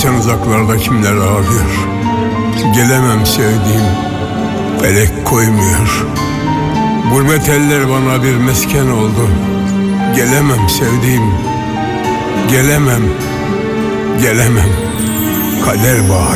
Bilsen uzaklarda kimler ağlıyor. Gelemem sevdiğim, felek koymuyor. Gurbet eller bana bir mesken oldu. Gelemem sevdiğim, gelemem, gelemem. Kader bağır.